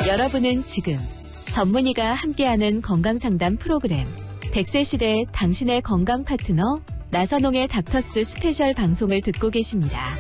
여러분은 지금 전문의가 함께하는 건강상담 프로그램 100세 시대 당신의 건강 파트너 나선홍의 닥터스 스페셜 방송을 듣고 계십니다.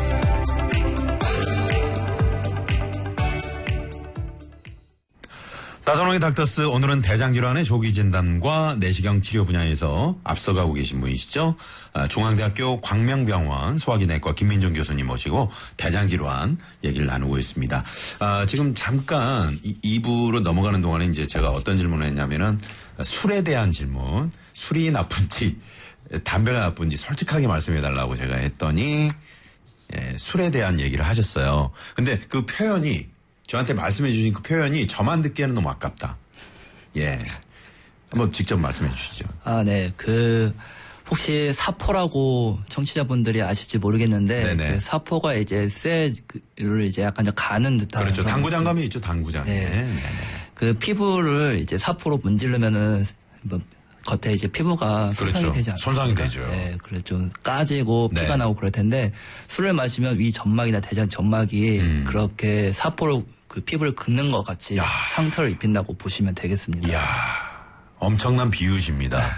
나선홍의 닥터스, 오늘은 대장질환의 조기 진단과 내시경 치료 분야에서 앞서가고 계신 분이시죠. 중앙대학교 광명병원 소화기내과 김민종 교수님 모시고 대장질환 얘기를 나누고 있습니다. 지금 잠깐 2부로 넘어가는 동안에 이제 제가 어떤 질문을 했냐면은 술에 대한 질문, 술이 나쁜지 담배가 나쁜지 솔직하게 말씀해달라고 제가 했더니 술에 대한 얘기를 하셨어요. 근데 그 표현이 저한테 말씀해 주신 그 표현이 저만 듣기에는 너무 아깝다. 예. 한번 직접 말씀해 주시죠. 네. 혹시 사포라고 청취자분들이 아실지 모르겠는데, 그 사포가 이제 쇠를 이제 약간 좀 가는 듯한. 그렇죠. 당구장감이 있죠, 당구장. 네. 네네. 그 피부를 이제 사포로 문지르면은, 겉에 이제 피부가 손상이 되지 않습니까? 손상이 되죠. 네, 그래 좀 까지고 피가 나고 그럴 텐데 술을 마시면 위 점막이나 대장 점막이 그렇게 사포로 그 피부를 긁는 것 같이 상처를 입힌다고 보시면 되겠습니다. 이야, 엄청난 비유십니다.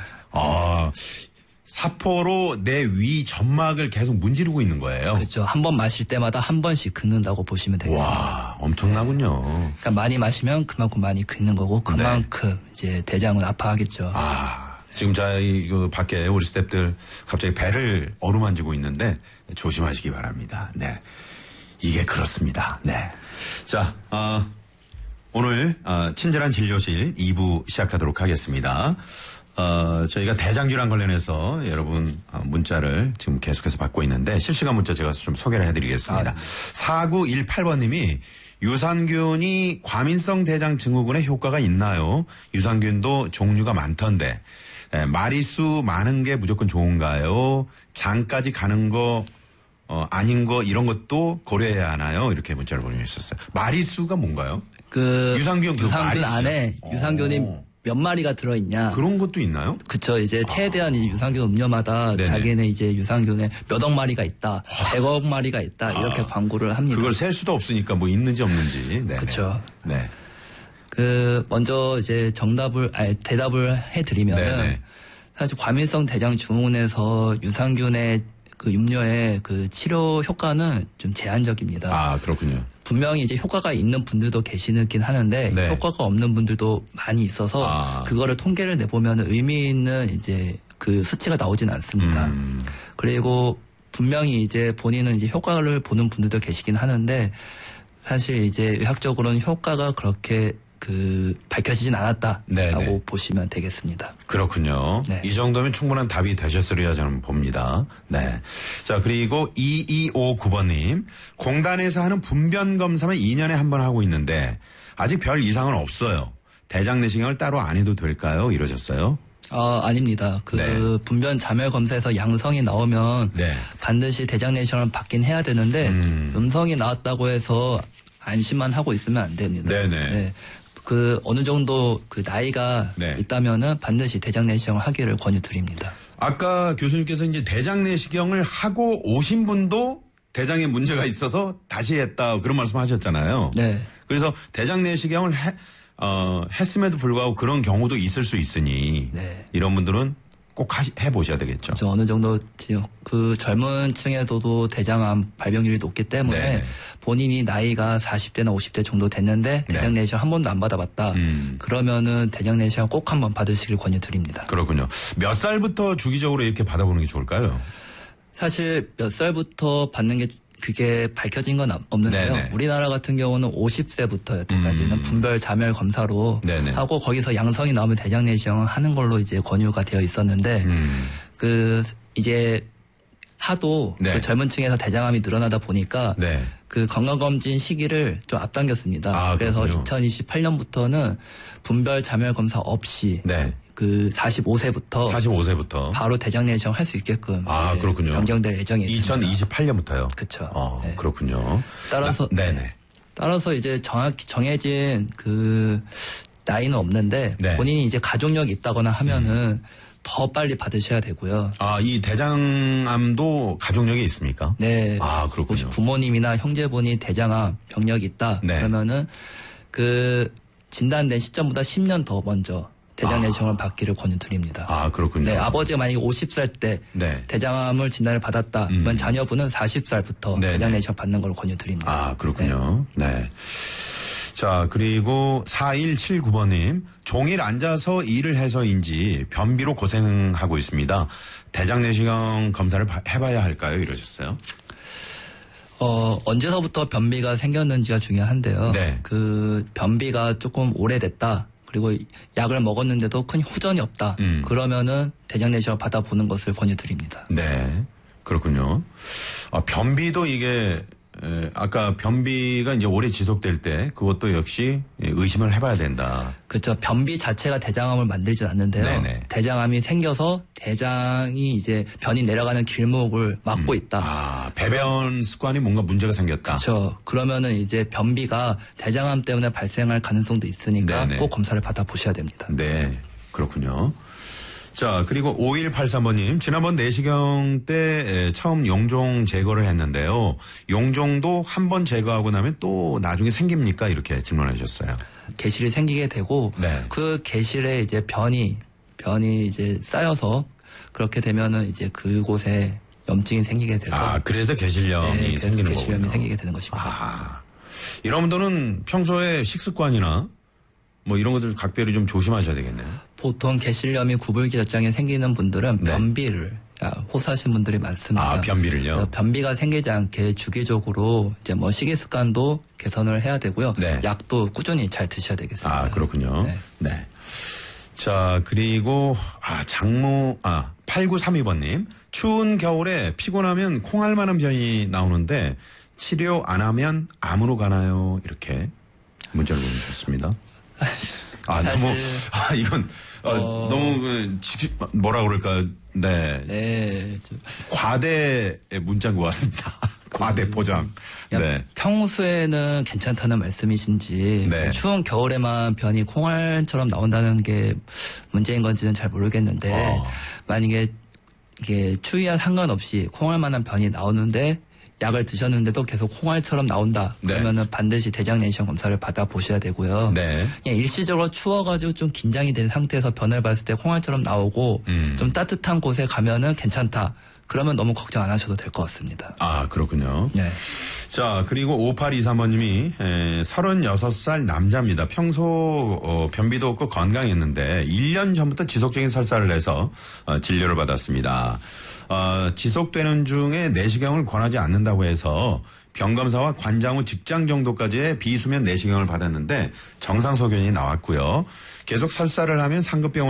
사포로 내 위 점막을 계속 문지르고 있는 거예요. 그렇죠. 한 번 마실 때마다 한 번씩 긁는다고 보시면 되겠습니다. 와, 엄청나군요. 그러니까 많이 마시면 그만큼 많이 긁는 거고 그만큼 이제 대장은 아파하겠죠. 지금 저희 밖에 우리 스태프들 갑자기 배를 어루만지고 있는데 조심하시기 바랍니다. 네, 이게 그렇습니다. 네, 자, 오늘 친절한 진료실 2부 시작하도록 하겠습니다. 저희가 대장질환 관련해서 여러분 문자를 지금 계속해서 받고 있는데 실시간 문자 제가 좀 소개를 해드리겠습니다. 4918번님이 유산균이 과민성 대장 증후군에 효과가 있나요? 유산균도 종류가 많던데 마리수 많은 게 무조건 좋은가요? 장까지 가는 거 아닌 거 이런 것도 고려해야 하나요? 이렇게 문자를 보내주셨어요. 마리수가 뭔가요? 유산균 안에 유산균이 몇 마리가 들어있냐. 그런 것도 있나요? 그쵸. 이제 최대한 이 유산균 음료마다 자기네 이제 유산균에 몇억 마리가 있다, 100억 마리가 있다, 이렇게 광고를 합니다. 그걸 셀 수도 없으니까 뭐 있는지 없는지. 네네. 그쵸. 네. 먼저 이제 대답을 해드리면은 사실 과민성 대장 증후군에서 유산균의 그 음료의 그 치료 효과는 좀 제한적입니다. 그렇군요. 분명히 이제 효과가 있는 분들도 계시긴 하는데 효과가 없는 분들도 많이 있어서 그거를 통계를 내보면 의미 있는 이제 그 수치가 나오진 않습니다. 그리고 분명히 이제 본인은 이제 효과를 보는 분들도 계시긴 하는데 사실 이제 의학적으로는 효과가 그렇게 밝혀지진 않았다라고 보시면 되겠습니다. 그렇군요. 네. 이 정도면 충분한 답이 되셨으리라 저는 봅니다. 네. 자, 그리고 2259번님. 공단에서 하는 분변 검사만 2년에 한 번 하고 있는데 아직 별 이상은 없어요. 대장 내시경을 따로 안 해도 될까요? 이러셨어요. 아닙니다. 분변 자멸 검사에서 양성이 나오면 반드시 대장 내시경을 받긴 해야 되는데 음성이 나왔다고 해서 안심만 하고 있으면 안 됩니다. 네. 어느 정도 나이가 있다면은 반드시 대장 내시경을 하기를 권유드립니다. 아까 교수님께서 이제 대장 내시경을 하고 오신 분도 대장에 문제가 있어서 다시 했다 그런 말씀 하셨잖아요. 네. 그래서 대장 내시경을 했음에도 불구하고 그런 경우도 있을 수 있으니 이런 분들은 꼭 해보셔야 되겠죠. 그렇죠. 어느 정도 젊은 층에서도 대장암 발병률이 높기 때문에 본인이 나이가 40대나 50대 정도 됐는데 대장 내시경 한 번도 안 받아봤다. 그러면은 대장 내시경 꼭 한번 받으시길 권유드립니다. 그렇군요. 몇 살부터 주기적으로 이렇게 받아보는 게 좋을까요? 사실 몇 살부터 받는 게 그게 밝혀진 건 없는데요. 우리나라 같은 경우는 50세부터 여태까지는 분별 자멸 검사로 하고 거기서 양성이 나오면 대장 내시경을 하는 걸로 이제 권유가 되어 있었는데 이제 하도 젊은 층에서 대장암이 늘어나다 보니까 건강검진 시기를 좀 앞당겼습니다. 그래서 2028년부터는 분별 자멸 검사 없이 45세부터 바로 대장 내시경 할 수 있게끔 그렇군요. 변경될 예정이 있습니다. 2028년부터요. 그렇죠. 그렇군요. 따라서 이제 정확히 정해진 나이는 없는데 본인이 이제 가족력이 있다거나 하면은 더 빨리 받으셔야 되고요. 이 대장암도 가족력이 있습니까? 네. 그렇군요. 혹시 부모님이나 형제분이 대장암 병력이 있다 그러면은 그 진단된 시점보다 10년 더 먼저 대장 내시경을 받기를 권유드립니다. 아, 그렇군요. 네, 아버지가 만약에 50살 때 네. 대장암을 진단을 받았다. 그러면 자녀분은 40살부터 대장 내시경 받는 걸 권유드립니다. 아, 그렇군요. 네. 자, 그리고 4179번님. 종일 앉아서 일을 해서인지 변비로 고생하고 있습니다. 대장 내시경 검사를 해봐야 할까요? 이러셨어요. 언제서부터 변비가 생겼는지가 중요한데요. 네. 그 변비가 조금 오래됐다. 그리고 약을 먹었는데도 큰 호전이 없다. 그러면은 대장 내시경을 받아보는 것을 권유드립니다. 네, 그렇군요. 변비도 이게 아까 변비가 이제 오래 지속될 때 그것도 역시 의심을 해봐야 된다. 그렇죠. 변비 자체가 대장암을 만들진 않는데요. 네네. 대장암이 생겨서 대장이 이제 변이 내려가는 길목을 막고 있다. 아, 배변 습관이 뭔가 문제가 생겼다. 그렇죠. 그러면은 이제 변비가 대장암 때문에 발생할 가능성도 있으니까 네네. 꼭 검사를 받아보셔야 됩니다. 네, 그렇군요. 자, 그리고 5183번님. 지난번 내시경 때 처음 용종 제거를 했는데요. 용종도 한 번 제거하고 나면 또 나중에 생깁니까? 이렇게 질문해 주셨어요. 개실이 생기게 되고 네. 그 개실에 이제 변이 이제 쌓여서 그렇게 되면은 이제 그곳에 염증이 생기게 돼서 아, 그래서 개실염이 생기는 거군요. 개실염이 생기게 되는 것입니다. 아, 이런 분들은 평소에 식습관이나 뭐 이런 것들 각별히 좀 조심하셔야 되겠네요. 보통 개실염이 구불기저장에 생기는 분들은 네. 변비를 호소하시는 분들이 많습니다. 아, 변비를요? 변비가 생기지 않게 주기적으로 이제 뭐 식이 습관도 개선을 해야 되고요. 네. 약도 꾸준히 잘 드셔야 되겠습니다. 아, 그렇군요. 네. 네. 자, 그리고 8932번님. 추운 겨울에 피곤하면 콩알 만한 변이 나오는데 치료 안 하면 암으로 가나요? 이렇게 문자를 보내주셨습니다. 너무, 이건, 너무, 뭐라 그럴까, 네. 네. 과대의 문자인 것 같습니다. 과대 포장. 네. 평소에는 괜찮다는 말씀이신지, 네. 추운 겨울에만 변이 콩알처럼 나온다는 게 문제인 건지는 잘 모르겠는데, 만약에 이게 추위와 상관없이 콩알만한 변이 나오는데, 약을 드셨는데도 계속 콩알처럼 나온다. 그러면은 반드시 대장 내시경 검사를 받아보셔야 되고요. 네. 그냥 일시적으로 추워가지고 좀 긴장이 된 상태에서 변을 봤을 때 콩알처럼 나오고 좀 따뜻한 곳에 가면은 괜찮다. 그러면 너무 걱정 안 하셔도 될 것 같습니다. 아, 그렇군요. 네. 자, 그리고 5823번님이 36살 남자입니다. 평소 변비도 없고 건강했는데 1년 전부터 지속적인 설사를 해서 진료를 받았습니다. 지속되는 중에 내시경을 권하지 않는다고 해서 병검사와 관장 후 직장 정도까지의 비수면 내시경을 받았는데 정상 소견이 나왔고요. 계속 설사를 하면 상급병원